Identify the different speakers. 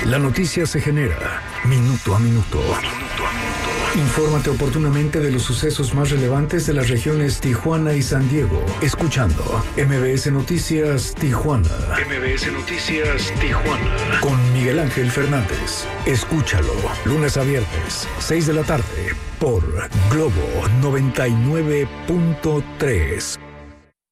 Speaker 1: La noticia se genera minuto a minuto. Infórmate oportunamente de los sucesos más relevantes de las regiones Tijuana y San Diego, escuchando MBS Noticias Tijuana. MBS Noticias Tijuana. Con Miguel Ángel Fernández. Escúchalo, lunes a viernes, 6 de la tarde, por Globo 99.3.